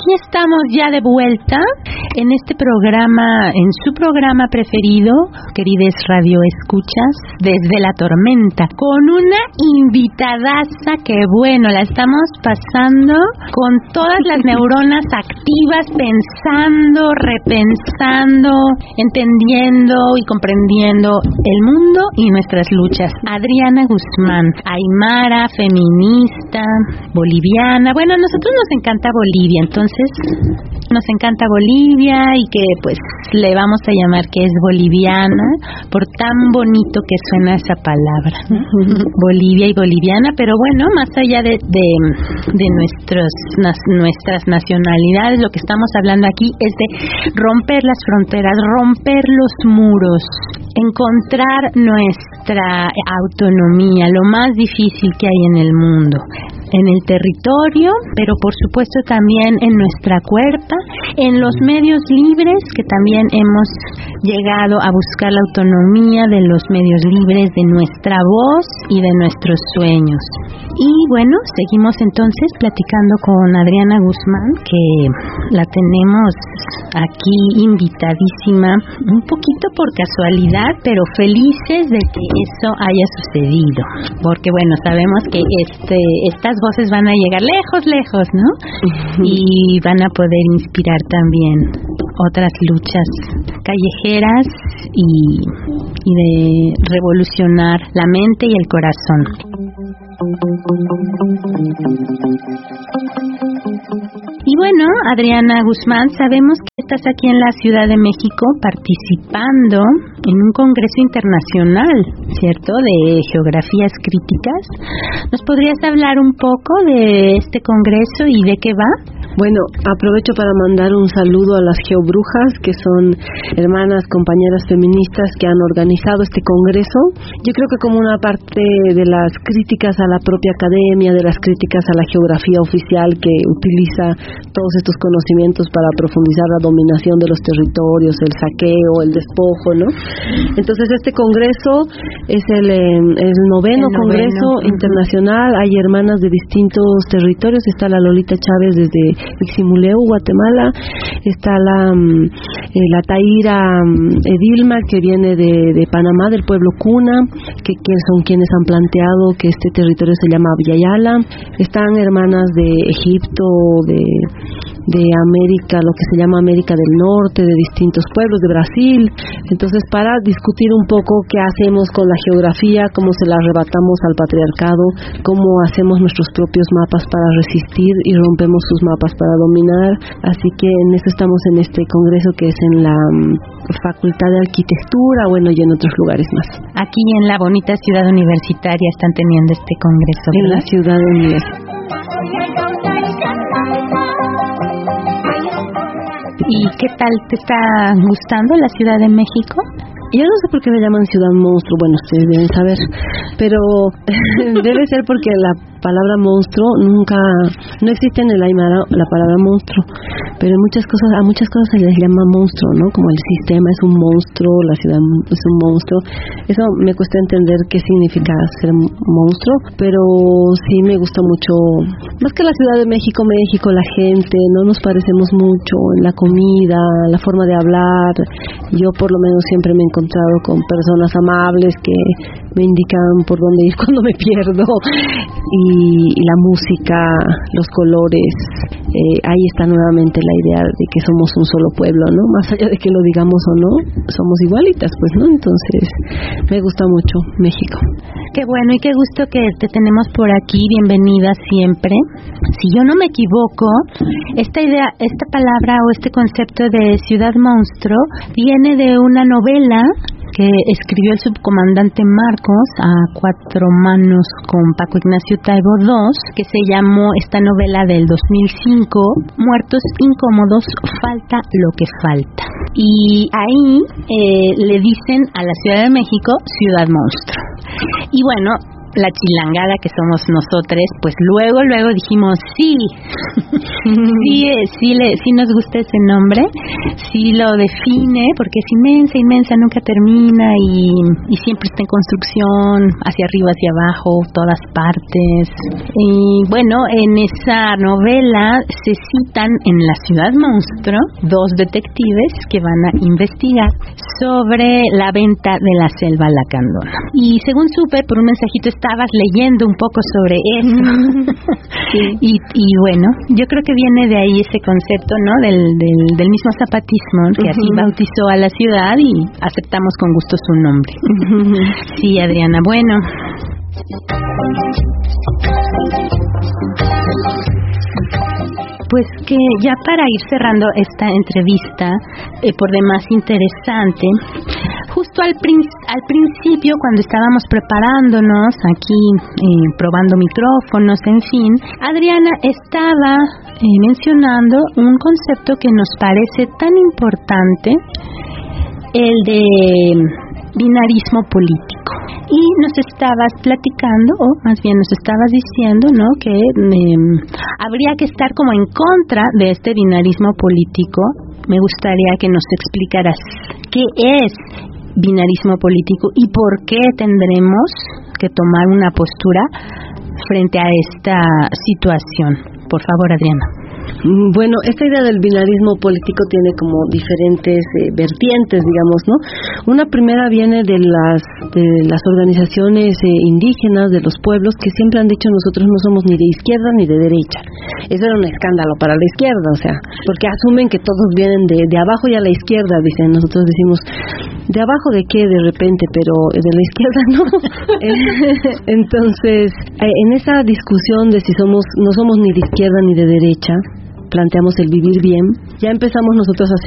aquí estamos ya de vuelta en este programa, en su programa preferido, queridas Radio Escuchas, Desde la Tormenta, con una invitadaza que, bueno, la estamos pasando con todas las neuronas activas, pensando, repensando, entendiendo y comprendiendo el mundo y nuestras luchas. Adriana Guzmán, aymara, feminista, boliviana. Bueno, a nosotros nos encanta Bolivia, entonces nos encanta Bolivia y que pues le vamos a llamar que es boliviana por tan bonito que suena esa palabra, ¿no? Bolivia y boliviana, pero bueno, más allá de nuestras nacionalidades, lo que estamos hablando aquí es de romper las fronteras, romper los muros, encontrar nuestra autonomía, lo más difícil que hay en el mundo, en el territorio, pero por supuesto también en nuestra cuerpa, en los medios libres, que también hemos llegado a buscar la autonomía de los medios libres, de nuestra voz y de nuestros sueños. Y bueno, seguimos entonces platicando con Adriana Guzmán, que la tenemos aquí invitadísima, un poquito por casualidad, pero felices de que eso haya sucedido, porque bueno, sabemos que estas voces van a llegar lejos, ¿no? Y van a poder inspirar también otras luchas callejeras y de revolucionar la mente y el corazón. Y bueno, Adriana Guzmán, sabemos que estás aquí en la Ciudad de México participando en un congreso internacional, ¿cierto?, de geografías críticas. ¿Nos podrías hablar un poco de este congreso y de qué va? Bueno, aprovecho para mandar un saludo a las geobrujas, que son hermanas, compañeras feministas que han organizado este congreso. Yo creo que como una parte de las críticas a la propia academia, de las críticas a la geografía oficial que utiliza todos estos conocimientos para profundizar la dominación de los territorios, el saqueo, el despojo, ¿no? Entonces este congreso es el noveno congreso internacional. Hay hermanas de distintos territorios. Está la Lolita Chávez desde Iximuleu, Guatemala. Está la Taira Edilma, que viene de Panamá, del pueblo Cuna, que son quienes han planteado que este territorio se llama Villayala. Están hermanas de Egipto, de América, lo que se llama América del Norte, de distintos pueblos, de Brasil. Entonces, para discutir un poco qué hacemos con la geografía, cómo se la arrebatamos al patriarcado, cómo hacemos nuestros propios mapas para resistir y rompemos sus mapas para dominar. Así que en eso estamos en este congreso, que es en la Facultad de Arquitectura, bueno, y en otros lugares más. Aquí en la bonita ciudad universitaria están teniendo este congreso, ¿verdad? En la ciudad universitaria. ¿Y qué tal? ¿Te está gustando la Ciudad de México? Yo no sé por qué le llaman ciudad monstruo, bueno, ustedes deben saber, pero debe ser porque la palabra monstruo no existe en el aymara la palabra monstruo, pero a muchas cosas se les llama monstruo, ¿no? Como el sistema es un monstruo, la ciudad es un monstruo. Eso me cuesta entender qué significa ser monstruo, pero sí me gusta mucho, más que la Ciudad de México, la gente, no nos parecemos mucho en la comida, la forma de hablar. Yo por lo menos siempre me he encontrado con personas amables que me indican por dónde ir cuando me pierdo, y la música, los colores, ahí está nuevamente la idea de que somos un solo pueblo, ¿no? Más allá de que lo digamos o no, somos igualitas, pues, ¿no? Entonces, me gusta mucho México. Qué bueno y qué gusto que te tenemos por aquí, bienvenida siempre. Si yo no me equivoco, esta palabra o este concepto de ciudad monstruo viene de una novela que escribió el subcomandante Marcos a cuatro manos con Paco Ignacio Taibo II, que se llamó, esta novela del 2005, Muertos Incómodos, falta lo que falta. Y ahí le dicen a la Ciudad de México ciudad monstruo. Y bueno, la chilangada que somos nosotros, pues luego dijimos sí, Sí nos gusta ese nombre, sí lo define, porque es inmensa, nunca termina y siempre está en construcción, hacia arriba, hacia abajo, todas partes. Y bueno, en esa novela se citan en La Ciudad Monstruo 2 detectives que van a investigar sobre la venta de la selva lacandona. Y según supe por un mensajito, estabas leyendo un poco sobre eso. Sí. Y bueno, yo creo que viene de ahí ese concepto, ¿no? Del mismo zapatismo, que así bautizó a la ciudad y aceptamos con gusto su nombre. Sí, Adriana, bueno. Pues que ya para ir cerrando esta entrevista, por demás interesante, justo al principio, cuando estábamos preparándonos aquí, probando micrófonos, en fin, Adriana estaba mencionando un concepto que nos parece tan importante, el de binarismo político. Y nos estabas platicando, o más bien nos estabas diciendo, ¿no?, que habría que estar como en contra de este binarismo político. Me gustaría que nos explicaras qué es binarismo político y por qué tendremos que tomar una postura frente a esta situación. Por favor, Adriana. Bueno, esta idea del binarismo político tiene como diferentes vertientes, digamos, ¿no? Una primera viene de las organizaciones indígenas, de los pueblos, que siempre han dicho nosotros no somos ni de izquierda ni de derecha. Eso era un escándalo para la izquierda, o sea, porque asumen que todos vienen de abajo y a la izquierda, dicen. Nosotros decimos, ¿de abajo de qué? De repente, pero de la izquierda no. Entonces, en esa discusión de si no somos ni de izquierda ni de derecha, planteamos el vivir bien, ya empezamos nosotros a